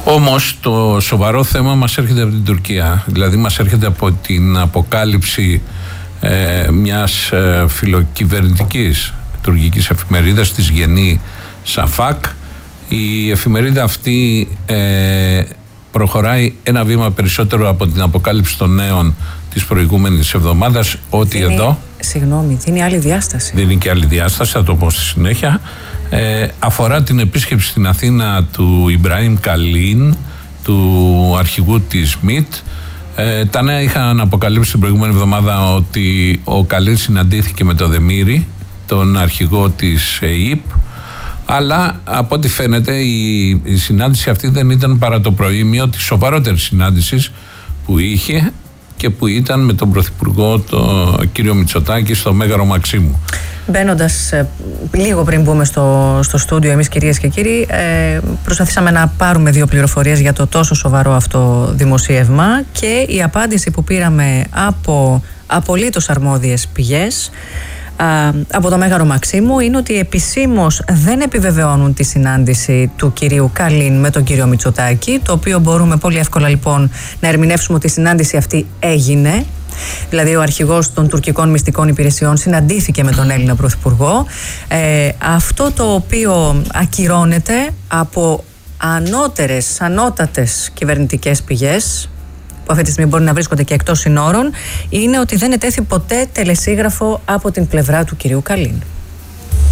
Όμως το σοβαρό θέμα μας έρχεται από την Τουρκία. Δηλαδή μας έρχεται από την αποκάλυψη μιας φιλοκυβερνητικής τουρκικής εφημερίδας, της Γενή Σαφάκ. Η εφημερίδα αυτή προχωράει ένα βήμα περισσότερο από την αποκάλυψη των νέων της προηγούμενης εβδομάδας, ότι εδώ... Συγγνώμη, δίνει άλλη διάσταση. Δίνει και άλλη διάσταση, θα το πω στη συνέχεια. Αφορά την επίσκεψη στην Αθήνα του Ιμπραήμ Καλίν, του αρχηγού της ΜΙΤ. Τα νέα είχαν αποκαλύψει την προηγούμενη εβδομάδα ότι ο Καλίν συναντήθηκε με τον Δεμήρη, τον αρχηγό της ΕΙΠ, αλλά από ό,τι φαίνεται η συνάντηση αυτή δεν ήταν παρά το προήμιο της σοβαρότερης συνάντησης που είχε και που ήταν με τον Πρωθυπουργό, τον κύριο Μητσοτάκη, στο Μέγαρο Μαξίμου. Μπαίνοντας λίγο πριν μπούμε στο στούντιο, εμείς κυρίες και κύριοι, προσπαθήσαμε να πάρουμε 2 πληροφορίες για το τόσο σοβαρό αυτό δημοσίευμα, και η απάντηση που πήραμε από απολύτως αρμόδιες πηγές από το Μέγαρο Μαξίμου είναι ότι επισήμως δεν επιβεβαιώνουν τη συνάντηση του κυρίου Καλίν με τον κύριο Μητσοτάκη, το οποίο μπορούμε πολύ εύκολα λοιπόν να ερμηνεύσουμε ότι η συνάντηση αυτή έγινε. Δηλαδή ο αρχηγός των τουρκικών μυστικών υπηρεσιών συναντήθηκε με τον Έλληνα Πρωθυπουργό. Αυτό το οποίο ακυρώνεται από ανώτατες κυβερνητικές πηγές, που αυτή τη στιγμή μπορεί να βρίσκονται και εκτός συνόρων, είναι ότι δεν ετέθη ποτέ τελεσίγραφο από την πλευρά του κυρίου Καλίν.